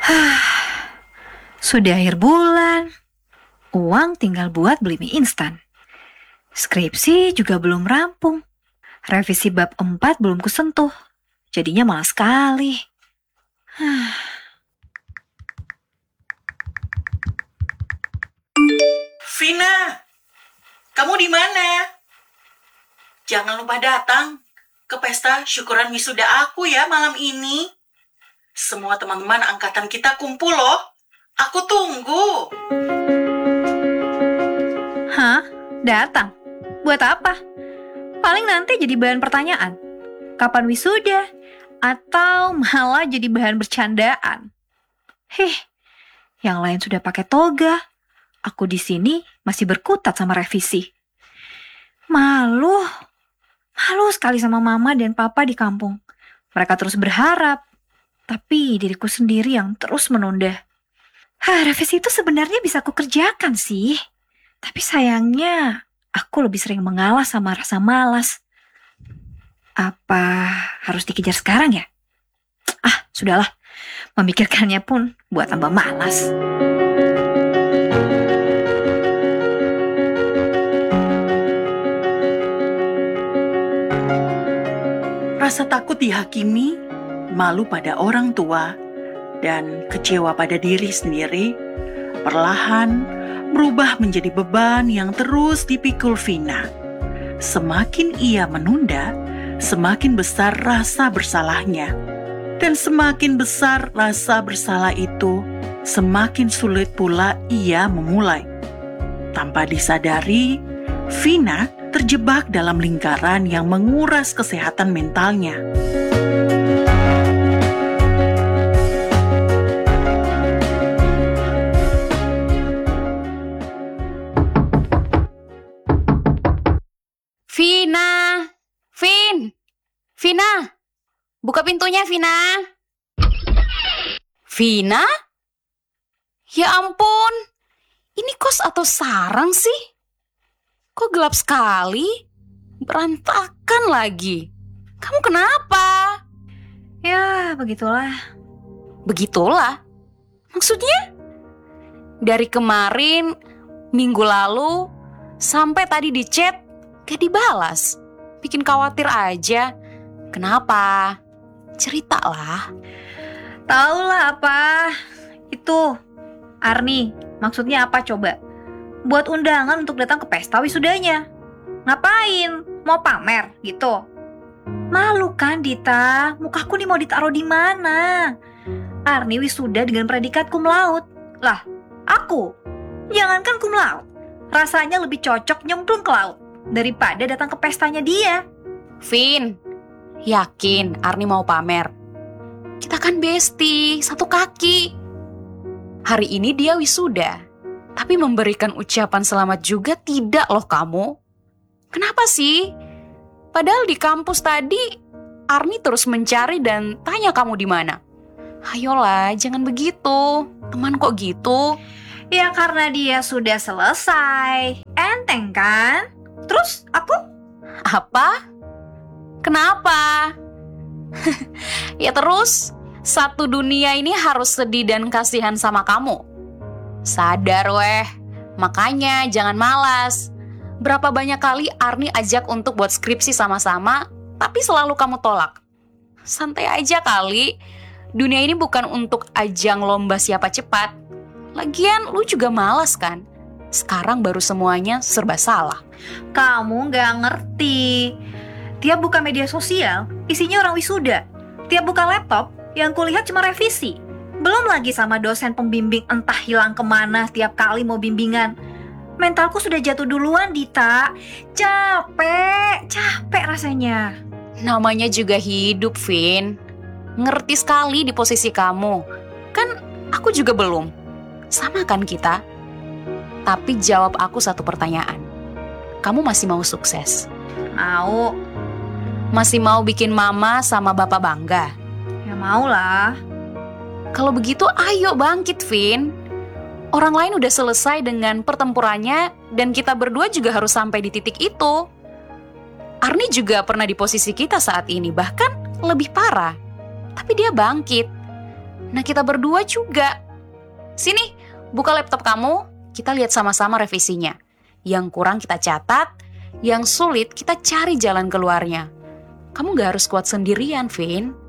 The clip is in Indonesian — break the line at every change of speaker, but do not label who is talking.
Sudah akhir bulan, uang tinggal buat beli mie instan. Skripsi juga belum rampung. Revisi bab 4 belum kusentuh. Jadinya malas sekali.
Vina, kamu di mana? Jangan lupa datang ke pesta syukuran wisuda aku ya malam ini. Semua teman-teman angkatan kita kumpul loh. Aku tunggu.
Hah? Datang? Buat apa? Paling nanti jadi bahan pertanyaan. Kapan wisuda? Atau malah jadi bahan bercandaan. Yang lain sudah pakai toga. Aku di sini masih berkutat sama revisi. Malu sekali sama mama dan papa di kampung. Mereka terus berharap, tapi diriku sendiri yang terus menunda. Revisi itu sebenarnya bisa aku kerjakan sih. Tapi sayangnya, aku lebih sering mengalah sama rasa malas. Apa harus dikejar sekarang ya? Sudahlah. Memikirkannya pun buat tambah malas.
Rasa takut dihakimi, malu pada orang tua, dan kecewa pada diri sendiri, perlahan berubah menjadi beban yang terus dipikul Vina. Semakin ia menunda, semakin besar rasa bersalahnya. Dan semakin besar rasa bersalah itu, semakin sulit pula ia memulai. Tanpa disadari, Vina terjebak dalam lingkaran yang menguras kesehatan mentalnya.
Vina, buka pintunya, Vina. Vina? Ya ampun, ini kos atau sarang sih? Kok gelap sekali? Berantakan lagi. Kamu kenapa?
Ya, begitulah.
Begitulah? Maksudnya? Dari kemarin, minggu lalu, sampai tadi di chat, gak dibalas. Bikin khawatir aja. Kenapa? Ceritalah.
Taulah apa. Itu, Arni, maksudnya apa coba? Buat undangan untuk datang ke pesta wisudanya. Ngapain? Mau pamer gitu? Malu kan, Dita? Mukaku nih mau ditaruh di mana? Arni wisuda dengan predikat cum laude. Lah, aku? Jangankan cum laude. Rasanya lebih cocok nyemplung ke laut daripada datang ke pestanya dia.
Vin, yakin Arni mau pamer? Kita kan bestie, satu kaki. Hari ini dia wisuda. Tapi memberikan ucapan selamat juga tidak loh kamu. Kenapa sih? Padahal di kampus tadi, Arni terus mencari dan tanya kamu di mana. Ayolah, jangan begitu. Teman kok gitu?
Ya karena dia sudah selesai. Enteng kan? Terus aku?
Apa? Kenapa? Ya terus, satu dunia ini harus sedih dan kasihan sama kamu. Sadar weh, makanya jangan malas. Berapa banyak kali Arni ajak untuk buat skripsi sama-sama, tapi selalu kamu tolak. Santai aja kali, dunia ini bukan untuk ajang lomba siapa cepat. Lagian lu juga malas kan? Sekarang baru semuanya serba salah.
Kamu gak ngerti. Tiap buka media sosial, isinya orang wisuda. Tiap buka laptop, yang kulihat cuma revisi. Belum lagi sama dosen pembimbing entah hilang kemana tiap kali mau bimbingan. Mentalku sudah jatuh duluan, Dita. Capek rasanya.
Namanya juga hidup, Vin. Ngerti sekali di posisi kamu. Kan aku juga belum. Sama kan kita? Tapi jawab aku satu pertanyaan. Kamu masih mau sukses?
Mau.
Masih mau bikin mama sama bapak bangga?
Ya mau lah.
Kalau begitu ayo bangkit, Vin. Orang lain udah selesai dengan pertempurannya dan kita berdua juga harus sampai di titik itu. Arni juga pernah di posisi kita saat ini, bahkan lebih parah. Tapi dia bangkit. Nah, kita berdua juga. Sini, buka laptop kamu, kita lihat sama-sama revisinya. Yang kurang kita catat, yang sulit kita cari jalan keluarnya. Kamu gak harus kuat sendirian, Vin.